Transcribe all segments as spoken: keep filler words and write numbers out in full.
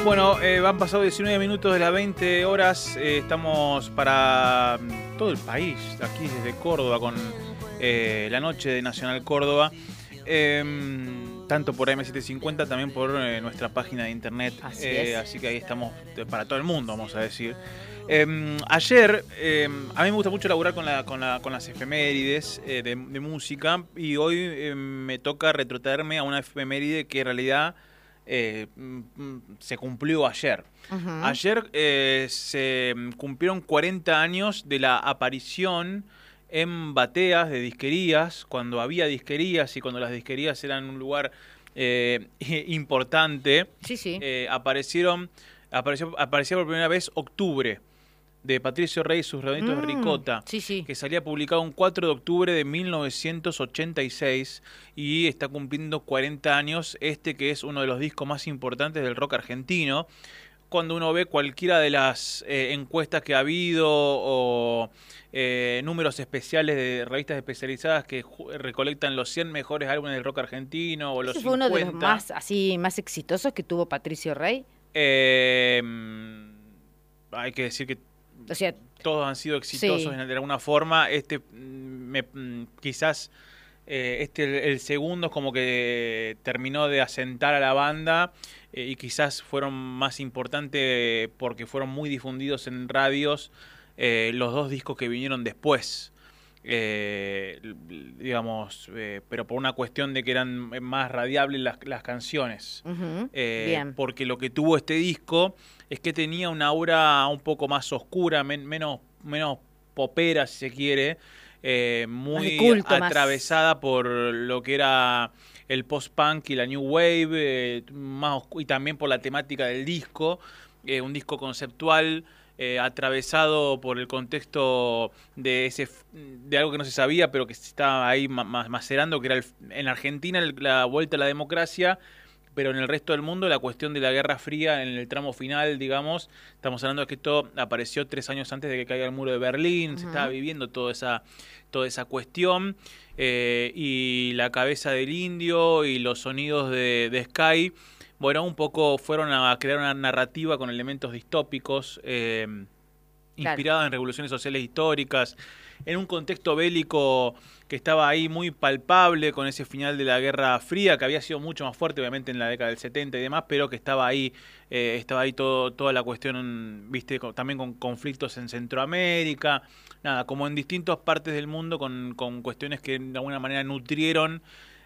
Bueno, eh, han pasado diecinueve minutos de las veinte horas. Eh, estamos para todo el país, aquí desde Córdoba, con eh, la noche de Nacional Córdoba. Eh, tanto por A M setecientos cincuenta, también por eh, nuestra página de internet. Así, eh, es. así que ahí estamos para todo el mundo, vamos a decir. Eh, ayer, eh, a mí me gusta mucho laburar con, la, con, la, con las efemérides eh, de, de música, y hoy eh, me toca retrotraerme a una efeméride que en realidad eh, se cumplió ayer. Uh-huh. Ayer eh, se cumplieron cuarenta años de la aparición en bateas de disquerías, cuando había disquerías y cuando las disquerías eran un lugar eh, importante. Sí, sí. Eh, aparecieron, apareció, apareció por primera vez Octubre, de Patricio Rey y sus Redonditos Mm, de Ricota, sí, sí. que salía publicado un cuatro de octubre de mil novecientos ochenta y seis y está cumpliendo cuarenta años, este que es uno de los discos más importantes del rock argentino. Cuando uno ve cualquiera de las eh, encuestas que ha habido o eh, números especiales de revistas especializadas que recolectan los cien mejores álbumes del rock argentino o los ¿Ese fue cincuenta, uno de los más, así, más exitosos que tuvo Patricio Rey? Eh, hay que decir que O sea, todos han sido exitosos sí. de alguna forma. Este me, quizás eh, este el segundo es como que terminó de asentar a la banda eh, y quizás fueron más importantes porque fueron muy difundidos en radios eh, los dos discos que vinieron después. Eh, digamos, eh, pero por una cuestión de que eran más radiables las, las canciones. Uh-huh. eh, Bien. Porque lo que tuvo este disco es que tenía una aura un poco más oscura, men, menos, menos popera, si se quiere, eh, muy culto, atravesada más... por lo que era el post-punk y la new wave, eh, más y también por la temática del disco, eh, un disco conceptual. Eh, atravesado por el contexto de ese de algo que no se sabía, pero que se estaba ahí macerando, que era el, en Argentina el, la vuelta a la democracia, pero en el resto del mundo la cuestión de la Guerra Fría en el tramo final, digamos. Estamos hablando de que esto apareció tres años antes de que caiga el muro de Berlín. Uh-huh. Se estaba viviendo toda esa, toda esa cuestión, eh, y la cabeza del indio y los sonidos de, de Sky, bueno, un poco fueron a crear una narrativa con elementos distópicos, eh, inspirada, claro, en revoluciones sociales históricas, en un contexto bélico que estaba ahí muy palpable con ese final de la Guerra Fría, que había sido mucho más fuerte, obviamente, en la década del setenta y demás, pero que estaba ahí, eh, estaba ahí todo, toda la cuestión, viste, con, también con conflictos en Centroamérica, nada, como en distintas partes del mundo, con, con cuestiones que de alguna manera nutrieron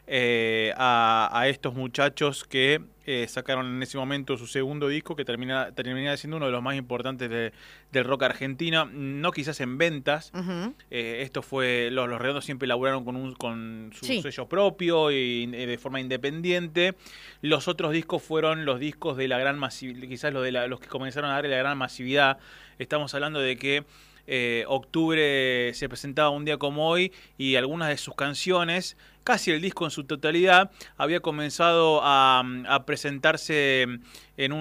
Eh, a, a estos muchachos que eh, sacaron en ese momento su segundo disco, que termina, termina siendo uno de los más importantes de, del rock argentino, no quizás en ventas. Uh-huh. eh, esto fue, los, los Redondos siempre laburaron con, un, con su sí. sello propio y eh, de forma independiente. Los otros discos fueron los discos de la gran masividad, quizás los, de la, los que comenzaron a darle la gran masividad. Estamos hablando de que Eh, Octubre se presentaba un día como hoy y algunas de sus canciones, casi el disco en su totalidad, había comenzado a, a presentarse en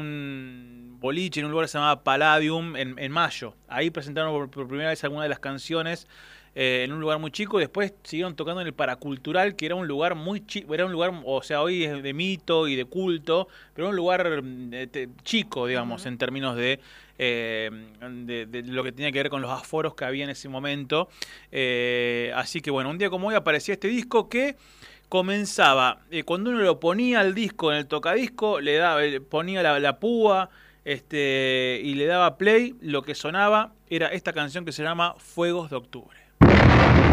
un boliche, en un lugar que se llamaba Palladium, en, en mayo. Ahí presentaron por, por primera vez algunas de las canciones eh, en un lugar muy chico. Después siguieron tocando en el Paracultural, que era un lugar muy chico, era un lugar, o sea, hoy es de mito y de culto, pero era un lugar eh, te, chico, digamos, uh-huh. en términos de Eh, de, de lo que tenía que ver con los aforos que había en ese momento. Eh, así que bueno, un día como hoy aparecía este disco que comenzaba, eh, cuando uno lo ponía al disco en el tocadisco, le daba, ponía la, la púa este, y le daba play, lo que sonaba era esta canción que se llama Fuegos de Octubre.